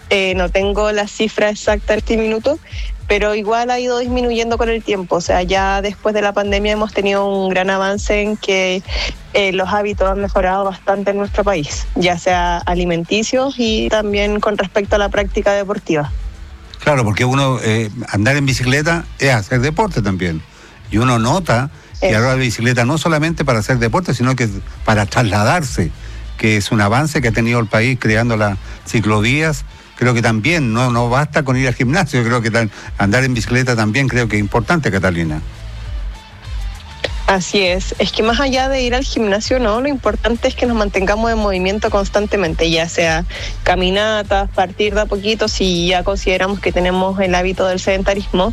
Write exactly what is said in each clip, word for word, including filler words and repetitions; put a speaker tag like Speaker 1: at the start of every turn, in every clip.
Speaker 1: Eh, no tengo la cifra exacta en este minuto, pero igual ha ido disminuyendo con el tiempo. O sea, ya después de la pandemia hemos tenido un gran avance en que eh, los hábitos han mejorado bastante en nuestro país, ya sea alimenticios y también con respecto a la práctica deportiva.
Speaker 2: Claro, porque uno, eh, andar en bicicleta es hacer deporte también. Y uno nota que ahora la bicicleta no solamente para hacer deporte, sino que para trasladarse, que es un avance que ha tenido el país creando las ciclovías. Creo que también no, no basta con ir al gimnasio, creo que tal, andar en bicicleta también creo que es importante, Catalina.
Speaker 1: Así es, es que más allá de ir al gimnasio, no, lo importante es que nos mantengamos en movimiento constantemente, ya sea caminatas, partir de a poquito, si ya consideramos que tenemos el hábito del sedentarismo,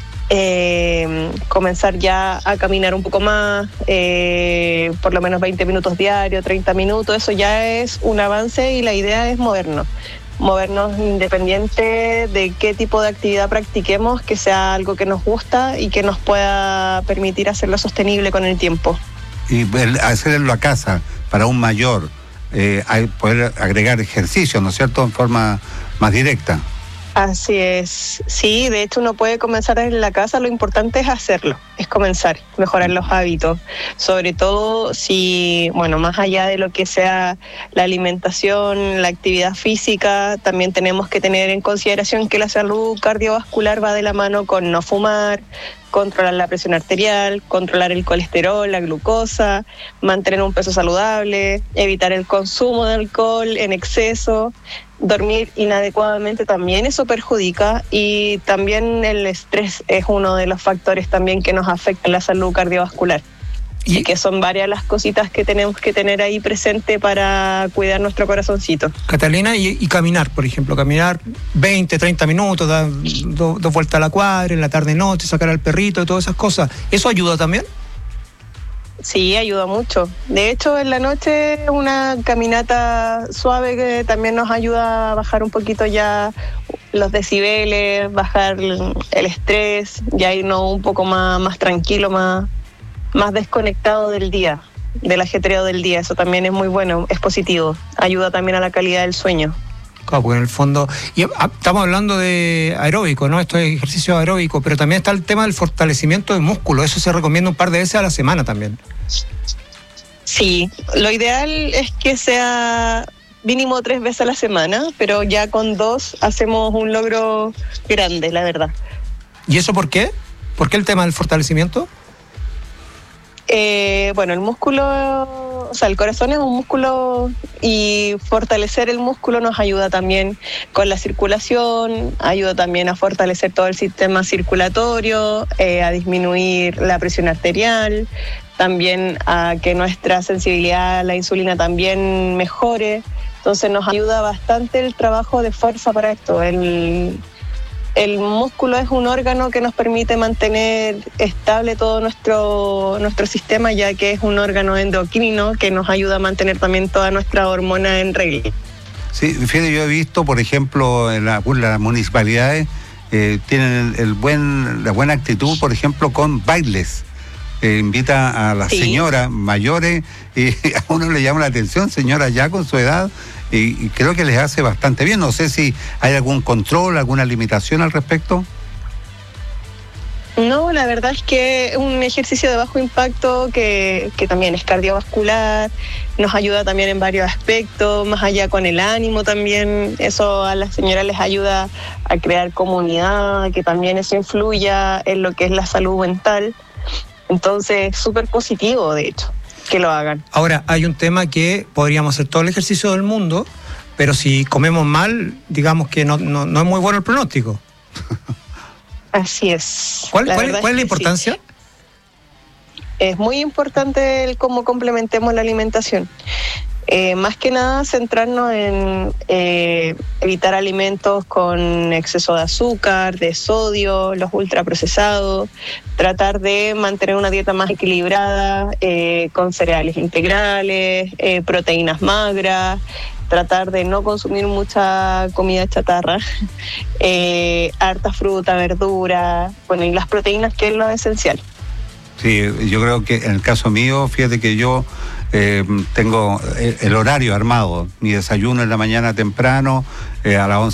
Speaker 1: eh, comenzar ya a caminar un poco más, eh, por lo menos veinte minutos diarios, treinta minutos, eso ya es un avance y la idea es movernos. movernos independiente de qué tipo de actividad practiquemos, que sea algo que nos gusta y que nos pueda permitir hacerlo sostenible con el tiempo.
Speaker 2: Y hacerlo en la casa, para un mayor, eh, poder agregar ejercicio, ¿no es cierto?, en forma más directa.
Speaker 1: Así es, sí, de hecho uno puede comenzar en la casa, lo importante es hacerlo, es comenzar, mejorar los hábitos, sobre todo si, bueno, más allá de lo que sea la alimentación, la actividad física, también tenemos que tener en consideración que la salud cardiovascular va de la mano con no fumar, controlar la presión arterial, controlar el colesterol, la glucosa, mantener un peso saludable, evitar el consumo de alcohol en exceso. Dormir inadecuadamente también eso perjudica, y también el estrés es uno de los factores también que nos afecta en la salud cardiovascular. Y que son varias las cositas que tenemos que tener ahí presente para cuidar nuestro corazoncito.
Speaker 3: Catalina, y, y caminar, por ejemplo, caminar veinte, treinta minutos, dar dos do vueltas a la cuadra, en la tarde-noche, sacar al perrito y todas esas cosas, ¿eso ayuda también?
Speaker 1: Sí, ayuda mucho. De hecho, en la noche una caminata suave que también nos ayuda a bajar un poquito ya los decibeles, bajar el estrés, ya irnos un poco más, más tranquilo, más, más desconectado del día, del ajetreo del día. Eso también es muy bueno, es positivo. Ayuda también a la calidad del sueño.
Speaker 3: Claro, porque en el fondo, y estamos hablando de aeróbico, ¿no? Esto es ejercicio aeróbico, pero también está el tema del fortalecimiento de músculo. Eso se recomienda un par de veces a la semana también.
Speaker 1: Sí, lo ideal es que sea mínimo tres veces a la semana, pero ya con dos hacemos un logro grande, la verdad.
Speaker 3: ¿Y eso por qué? ¿Por qué el tema del fortalecimiento?
Speaker 1: Eh, bueno, el músculo, o sea, el corazón es un músculo, y fortalecer el músculo nos ayuda también con la circulación, ayuda también a fortalecer todo el sistema circulatorio, eh, a disminuir la presión arterial, también a que nuestra sensibilidad a la insulina también mejore. Entonces nos ayuda bastante el trabajo de fuerza para esto. El, el músculo es un órgano que nos permite mantener estable todo nuestro, nuestro sistema, ya que es un órgano endocrino que nos ayuda a mantener también toda nuestra hormona en regla.
Speaker 2: Sí, fíjate, yo he visto, por ejemplo, en la, las municipalidades eh, tienen el, el buen, la buena actitud, por ejemplo, con bailes. Eh, invita a las sí. señoras mayores, y a uno le llama la atención, señoras ya con su edad, y, y creo que les hace bastante bien. No sé si hay algún control, alguna limitación al respecto.
Speaker 1: No, la verdad es que es un ejercicio de bajo impacto que, que también es cardiovascular, nos ayuda también en varios aspectos, más allá con el ánimo también. Eso a las señoras les ayuda a crear comunidad, que también eso influya en lo que es la salud mental. Entonces, súper positivo, de hecho, que lo hagan.
Speaker 3: Ahora, hay un tema que podríamos hacer todo el ejercicio del mundo, pero si comemos mal, digamos que no, no, no es muy bueno el pronóstico.
Speaker 1: Así es.
Speaker 3: ¿Cuál, cuál, cuál es la importancia?
Speaker 1: Sí. Es muy importante el cómo complementemos la alimentación. Eh, más que nada centrarnos en eh, evitar alimentos con exceso de azúcar, de sodio, los ultraprocesados, tratar de mantener una dieta más equilibrada, eh, con cereales integrales, eh, proteínas magras, tratar de no consumir mucha comida chatarra, eh, harta fruta, verdura, bueno, y las proteínas, que es lo esencial.
Speaker 2: Sí, yo creo que en el caso mío, fíjate que yo eh, tengo el, el horario armado, mi desayuno en la mañana temprano, eh, a las once